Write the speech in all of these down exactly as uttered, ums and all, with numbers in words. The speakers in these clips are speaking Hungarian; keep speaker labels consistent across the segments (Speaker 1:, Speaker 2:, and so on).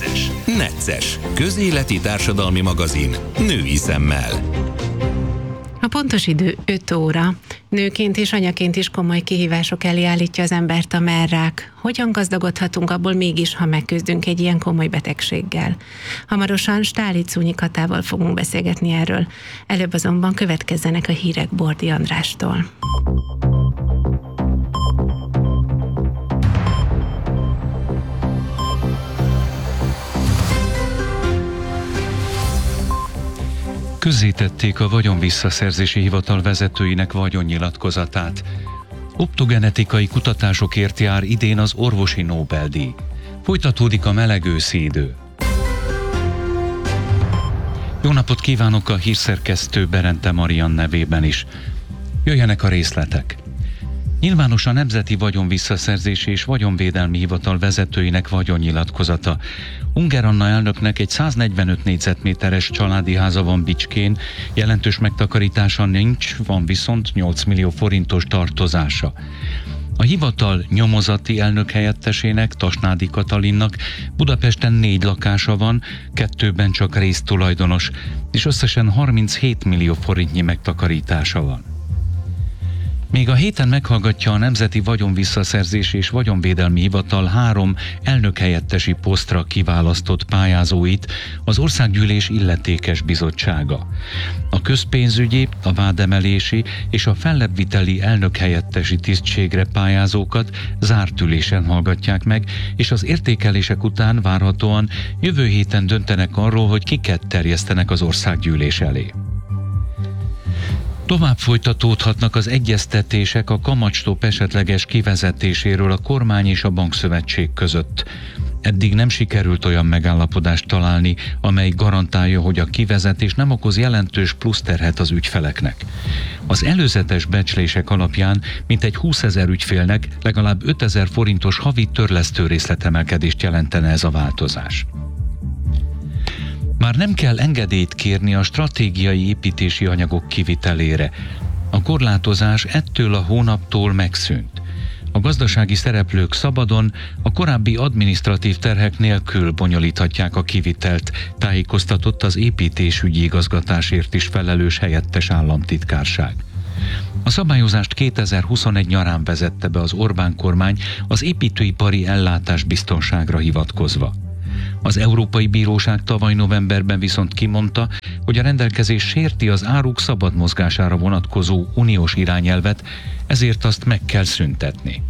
Speaker 1: Transzcens. Necces. Közéleti társadalmi magazin. Női szemmel.
Speaker 2: A pontos idő öt óra. Nőként és anyaként is komoly kihívások elé állítja az embert a mellrák. Hogyan gazdagodhatunk abból mégis, ha megküzdünk egy ilyen komoly betegséggel? Hamarosan Stáli Czúnyi Katával fogunk beszélgetni erről. Előbb azonban következzenek a hírek Bordi Andrástól.
Speaker 3: Közzétették a Vagyonvisszaszerzési Hivatal vezetőinek vagyonnyilatkozatát. Optogenetikai kutatásokért jár idén az orvosi Nobel-díj. Folytatódik a meleg őszi idő. Jó napot kívánok a hírszerkesztő Berente Marian nevében is. Jöjjenek a részletek. Nyilvános a Nemzeti Vagyonvisszaszerzési és Vagyonvédelmi Hivatal vezetőinek vagyonnyilatkozata. Unger Anna elnöknek egy száznegyvenöt négyzetméteres családi háza van Bicskén, jelentős megtakarítása nincs, van viszont nyolc millió forintos tartozása. A hivatal nyomozati elnök helyettesének, Tasnádi Katalinnak Budapesten négy lakása van, kettőben csak résztulajdonos, és összesen harminchét millió forintnyi megtakarítása van. Még a héten meghallgatja a Nemzeti Vagyonvisszaszerzési és Vagyonvédelmi Hivatal három elnökhelyettesi posztra kiválasztott pályázóit az Országgyűlés illetékes bizottsága. A közpénzügyi, a vádemelési és a fellebbviteli elnökhelyettesi tisztségre pályázókat zárt ülésen hallgatják meg, és az értékelések után várhatóan jövő héten döntenek arról, hogy kiket terjesztenek az Országgyűlés elé. Tovább folytatódhatnak az egyeztetések a kamatstop esetleges kivezetéséről a kormány és a bankszövetség között. Eddig nem sikerült olyan megállapodást találni, amely garantálja, hogy a kivezetés nem okoz jelentős pluszterhet az ügyfeleknek. Az előzetes becslések alapján mintegy húszezer ügyfélnek legalább ötezer forintos havi törlesztő részletemelkedést jelentene ez a változás. Már nem kell engedélyt kérni a stratégiai építési anyagok kivitelére. A korlátozás ettől a hónaptól megszűnt. A gazdasági szereplők szabadon, a korábbi adminisztratív terhek nélkül bonyolíthatják a kivitelt, tájékoztatott az építésügyi igazgatásért is felelős helyettes államtitkárság. A szabályozást kétezer-huszonegy nyarán vezette be az Orbán kormány az építőipari ellátás biztonságra hivatkozva. Az Európai Bíróság tavaly novemberben viszont kimondta, hogy a rendelkezés sérti az áruk szabad mozgására vonatkozó uniós irányelvet, ezért azt meg kell szüntetni.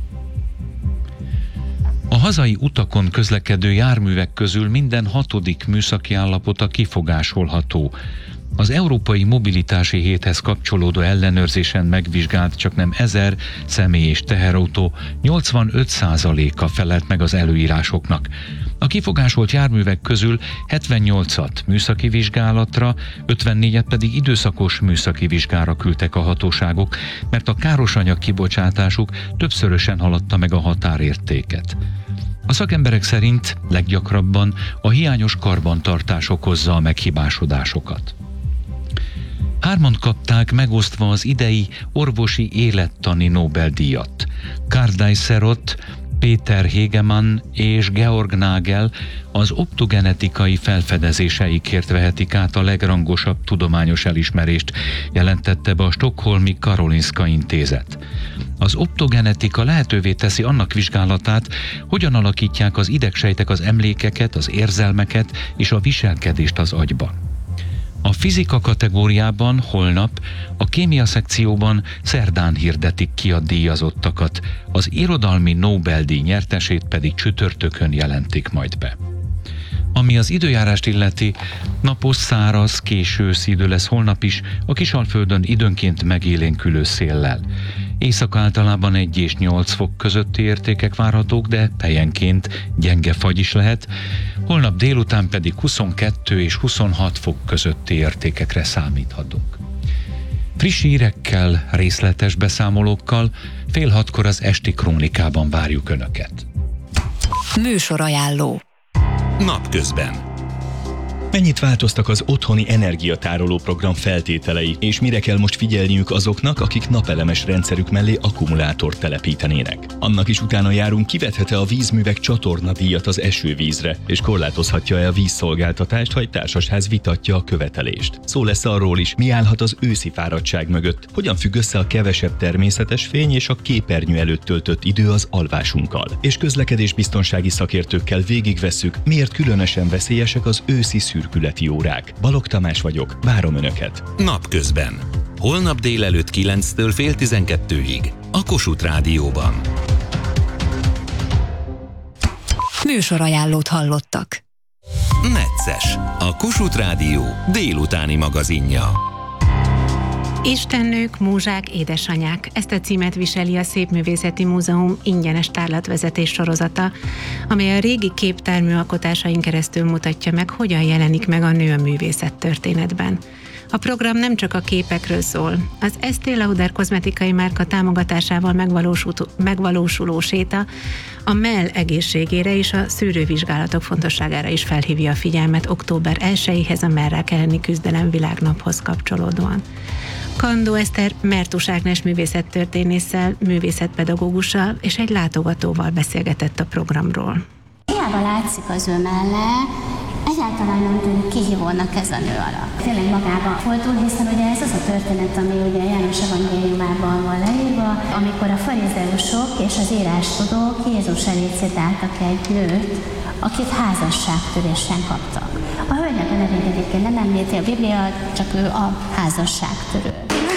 Speaker 3: A hazai utakon közlekedő járművek közül minden hatodik műszaki állapota kifogásolható. Az Európai Mobilitási Héthez kapcsolódó ellenőrzésen megvizsgált csaknem ezer személy- és teherautó nyolcvanöt százaléka felelt meg az előírásoknak. A kifogásolt járművek közül hetvennyolcat műszaki vizsgálatra, ötvennégyet pedig időszakos műszaki vizsgára küldtek a hatóságok, mert a károsanyag kibocsátásuk többszörösen haladta meg a határértéket. A szakemberek szerint leggyakrabban a hiányos karbantartás okozza a meghibásodásokat. Hárman kapták megosztva az idei orvosi élettani Nobel-díjat. Kardai Szerott, Péter Hegemann és Georg Nagel az optogenetikai felfedezéseikért vehetik át a legrangosabb tudományos elismerést, jelentette be a stockholmi Karolinska Intézet. Az optogenetika lehetővé teszi annak vizsgálatát, hogyan alakítják az idegsejtek az emlékeket, az érzelmeket és a viselkedést az agyban. A fizika kategóriában holnap, a kémia szekcióban szerdán hirdetik ki a díjazottakat, az irodalmi Nobel-díj nyertesét pedig csütörtökön jelentik majd be. Ami az időjárást illeti, napos, száraz, késő őszi idő lesz holnap is, a Kisalföldön időnként megélénkülő széllel. Éjszaka általában egy és nyolc fok közötti értékek várhatók, de helyenként gyenge fagy is lehet. Holnap délután pedig huszonkettő és huszonhat fok közötti értékekre számíthatunk. Friss hírekkel, részletes beszámolókkal fél hatkor az esti krónikában várjuk Önöket.
Speaker 4: Műsorajánló.
Speaker 1: Napközben.
Speaker 4: Mennyit változtak az otthoni energiatároló program feltételei, és mire kell most figyelniük azoknak, akik napelemes rendszerük mellé akkumulátort telepítenének? Annak is utána járunk, kivethet-e a vízművek csatornadíjat az esővízre, és korlátozhatja-e a vízszolgáltatást, ha egy társasház vitatja a követelést. Szó lesz arról is, mi állhat az őszi fáradtság mögött, hogyan függ össze a kevesebb természetes fény és a képernyő előtt töltött idő az alvásunkkal. És közlekedésbiztonsági szakértőkkel végigvesszük, miért különösen veszélyesek az őszi szürkületi órák. Balogh Tamás vagyok, várom Önöket.
Speaker 1: Napközben. Holnap délelőtt kilenctől fél tizenkettőig. A Kossuth Rádióban.
Speaker 5: Műsorajánlót hallottak.
Speaker 1: Necces. A Kossuth Rádió délutáni magazinja.
Speaker 2: Istennők, múzsák, édesanyák. Ezt a címet viseli a Szépművészeti Múzeum ingyenes tárlatvezetés sorozata, amely a régi képtárműalkotásain keresztül mutatja meg, hogyan jelenik meg a nő a művészet történetben. A program nem csak a képekről szól. Az Estée Lauder kozmetikai márka támogatásával megvalósuló, megvalósuló séta a mell egészségére és a szűrővizsgálatok fontosságára is felhívja a figyelmet október elsejéhez, a mellrák elleni küzdelem világnaphoz kapcsolódóan. Kandó Eszter Mertus Ágnes művészettörténésszel, művészetpedagógussal és egy látogatóval beszélgetett a programról.
Speaker 6: Hiába látszik az ő melle, egyáltalán nem tűnik kihívónak ez a nő alak. Tényleg magába fordul, hiszen ugye ez az a történet, ami ugye János evangéliumában van leírva, amikor a farizeusok és az írástudók Jézus elé citáltak egy nőt, akit házasságtörésen kaptak. A hölgynek a nevét egyébként nem említi a Biblia, csak ő a házasságtörő.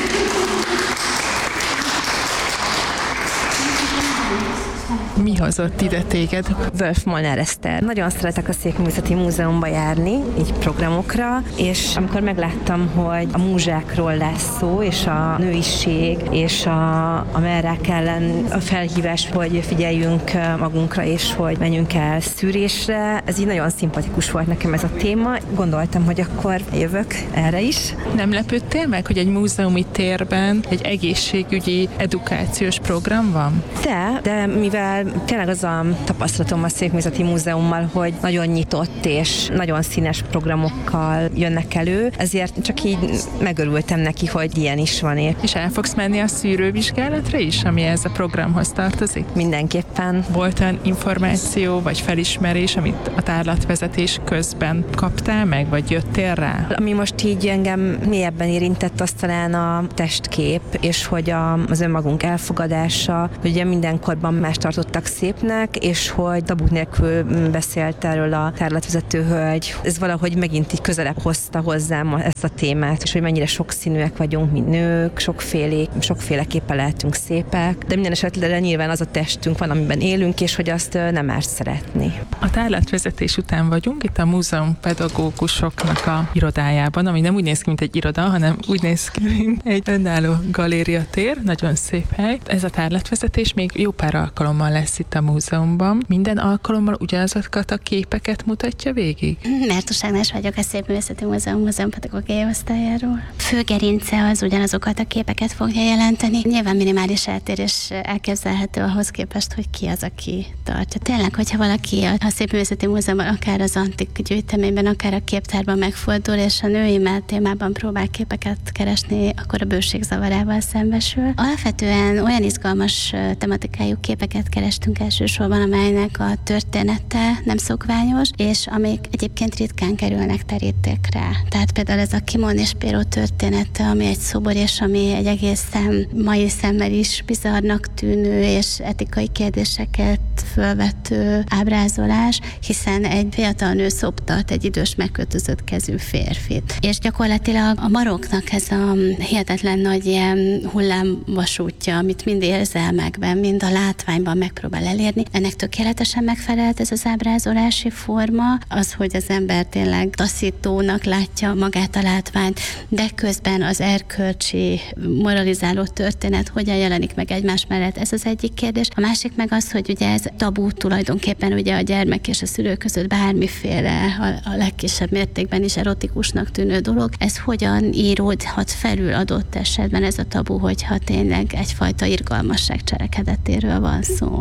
Speaker 7: Mi hozott ide téged?
Speaker 8: Wölf Molnár Eszter. Nagyon szeretek a Szépművészeti Múzeumban járni, így programokra, és amikor megláttam, hogy a múzsákról lesz szó, és a nőiség, és a, a mellrák ellen a felhívás, hogy figyeljünk magunkra, és hogy menjünk el szűrésre, ez így nagyon szimpatikus volt nekem ez a téma. Gondoltam, hogy akkor jövök erre is.
Speaker 7: Nem lepődtél meg, hogy egy múzeumi térben egy egészségügyi edukációs program van?
Speaker 8: De, de mivel tényleg az a tapasztalatom a Szépművészeti Múzeummal, hogy nagyon nyitott és nagyon színes programokkal jönnek elő, ezért csak így megörültem neki, hogy ilyen is van épp.
Speaker 7: És el fogsz menni a szűrővizsgálatra is, ami ez a programhoz tartozik?
Speaker 8: Mindenképpen.
Speaker 7: Volt olyan információ vagy felismerés, amit a tárlatvezetés közben kaptál meg, vagy jöttél rá?
Speaker 8: Ami most így engem mélyebben érintett, az talán a testkép, és hogy a, az önmagunk elfogadása, hogy ugye mindenkorban más tartottak szépnek, és hogy tabuk nélkül beszélt erről a tárlatvezető hölgy. Ez valahogy megint így közelebb hozta hozzám ezt a témát, és hogy mennyire sokszínűek vagyunk, mi nők, sokfélék, sokféleképpen lehetünk szépek, de minden esetre nyilván az a testünk van, amiben élünk, és hogy azt nem árt szeretni.
Speaker 7: A tárlatvezetés után vagyunk, itt a múzeum pedagógusoknak a irodájában, ami nem úgy néz ki, mint egy iroda, hanem úgy néz ki, mint egy önálló galériatér, nagyon szép hely. Ez a tárlatvezetés még jó pár alkalommal lesz itt a múzeumban. Minden alkalommal ugyanazokat a képeket mutatja végig?
Speaker 6: Mertus Ágnes vagyok, a Szépművészeti Múzeum múzeumpedagógiai osztályáról. Főgerince az ugyanazokat a képeket fogja jelenteni. Nyilván minimális eltérés elképzelhető ahhoz képest, hogy ki az, aki tartja. Tényleg, hogyha valaki a Szépművészeti Múzeumban, akár az antik gyűjteményben, akár a képtárban megfordul, és a női mell témában próbál képeket keresni, akkor a bőség zavarával szembesül. Alapvetően olyan izgalmas tematikájú képeket kerestünk elsősorban, amelynek a története nem szokványos, és amik egyébként ritkán kerülnek terítékre. Tehát például ez a Kimon és Péró története, ami egy szobor, és ami egy egészen mai szemmel is bizarrnak tűnő és etikai kérdéseket fölvető ábrázolás, hiszen egy fiatal nő szoptat egy idős megkötözött kezű férfit. És gyakorlatilag a barokknak ez a hihetetlen nagy ilyen hullámvasútja, amit mind érzelmekben, mind a látványban megpróbál elérni. Ennek tökéletesen megfelelt ez az ábrázolási forma, az, hogy az ember tényleg taszítónak látja magát a látványt, de közben az erkölcsi, moralizáló történet hogyan jelenik meg egymás mellett, ez az egyik kérdés. A másik meg az, hogy ugye ez tabú tulajdonképpen ugye a gyermek és a szülő között bármiféle, a, a legkisebb mértékben is erotikusnak tűnő dolog. Ez hogyan íródhat felül adott esetben ez a tabu, hogyha tényleg egyfajta irgalmasság cselekedetéről van szó.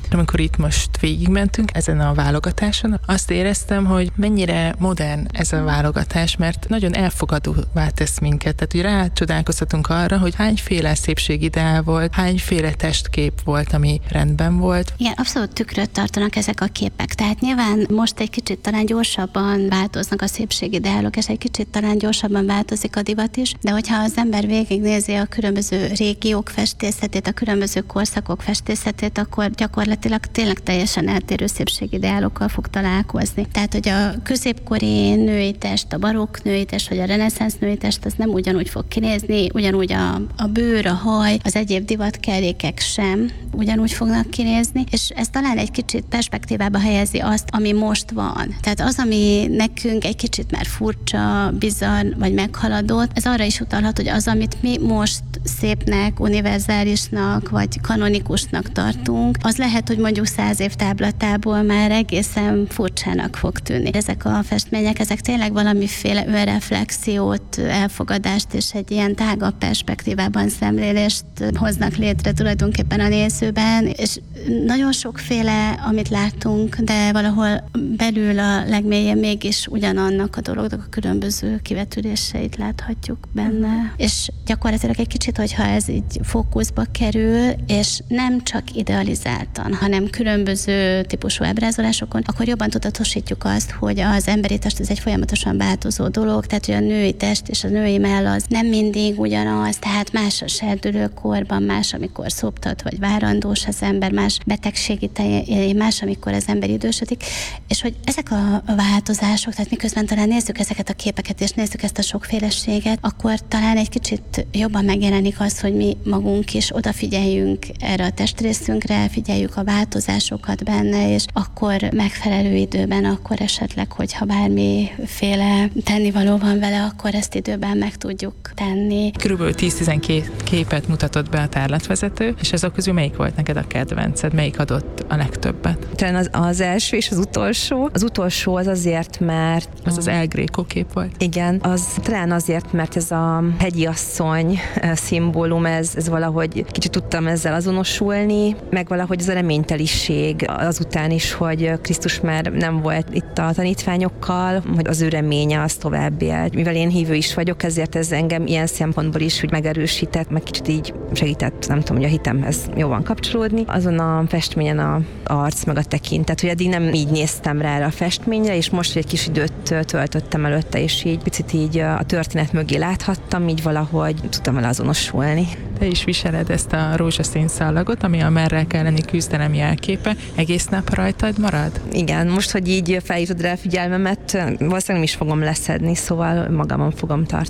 Speaker 7: Amikor itt most végigmentünk ezen a válogatáson, azt éreztem, hogy mennyire modern ez a válogatás, mert nagyon elfogadóvá tesz minket. Tehát, hogy rácsodálkozhatunk arra, hogy hányféle szépségideál volt, hányféle testkép volt, ami rendben volt.
Speaker 6: Igen, abszolút tükröt tartanak ezek a képek. Tehát nyilván most egy kicsit talán gyorsabban változnak a szépségideálok, és egy kicsit talán gyorsabban változik a divat is, de hogyha az ember végignézi a különböző régiók festészetét, a különböző korszakok festészetét, akkor gyakorlatilag tényleg teljesen eltérő szépségideálokkal fog találkozni. Tehát, hogy a középkori női test, a barokk női test, vagy a reneszánsz női test, az nem ugyanúgy fog kinézni, ugyanúgy a, a bőr, a haj, az egyéb divatkellékek sem ugyanúgy fognak kinézni, és ez talán egy kicsit perspektívába helyezi azt, ami most van. Tehát az, ami nekünk egy kicsit már furcsa, bizarr, vagy meghaladott, ez arra is utalhat, hogy az, amit mi most szépnek, univerzálisnak, vagy kanonikusnak tartunk, az lehet, hogy mondjuk száz év táblatából már egészen furcsának fog tűnni. Ezek a festmények, ezek tényleg valamiféle önreflexiót, elfogadást és egy ilyen tágabb perspektívában szemlélést hoznak létre tulajdonképpen a nézőben, és nagyon sokféle, amit látunk, de valahol belül a legmélyén mégis ugyanannak a dolognak a különböző kivetüléseit láthatjuk benne. És gyakorlatilag egy kicsit, hogyha ez így fókuszba kerül, és nem csak idealizáltan, hanem különböző típusú ábrázolásokon, akkor jobban tudatosítjuk azt, hogy az emberi test ez egy folyamatosan változó dolog, tehát hogy a női test és a női mell az nem mindig ugyanaz, tehát más a serdülőkorban, más, amikor szoptat vagy várandós az ember, más betegségi teljei, más, amikor az ember idősödik, és hogy ezek a változások, tehát miközben talán nézzük ezeket a képeket, és nézzük ezt a sokféleséget, akkor talán egy kicsit jobban megjelenik az, hogy mi magunk is odafigyeljünk erre a testrészünkre, figyeljük a változásokat benne, és akkor megfelelő időben, akkor esetleg, hogyha bármiféle tennivaló van vele, akkor ezt időben meg tudjuk tenni.
Speaker 7: Körülbelül tíz-tizenkét képet mutatott be a tárlatvezető, és ezek közül melyik volt neked a kedvenced? Melyik adott a legtöbbet?
Speaker 8: Talán az, az első és az utolsó. Az utolsó az azért, mert...
Speaker 7: Az az El Greco kép volt.
Speaker 8: Igen, az talán azért, mert ez a hegyi asszony szimbólum, ez, ez valahogy kicsit tudtam ezzel azonosulni, meg valahogy ez a reményteliség azután is, hogy Krisztus már nem volt itt a tanítványokkal, hogy az ő reménye az tovább élt. Mivel én hívő is vagyok, ezért ez engem ilyen szempontból is hogy megerősített, meg kicsit így segített, nem tudom, hogy a hitemhez jobban kapcsolódni. Azon a festményen a arc, meg a tekintet, hogy eddig nem így néztem rá a festményre, és most egy kis időt töltöttem előtte, és így picit így a történet mögé láthattam, így valahogy tudtam vele azonosulni.
Speaker 7: Te is viseled ezt a rózsaszín szallagot, ami a merrel elleni küzdelem jelképe. Egész nap rajtad marad?
Speaker 8: Igen, most, hogy így felhívtad rá a figyelmemet, valószínűleg nem is fogom leszedni, szóval magamon fogom tartani.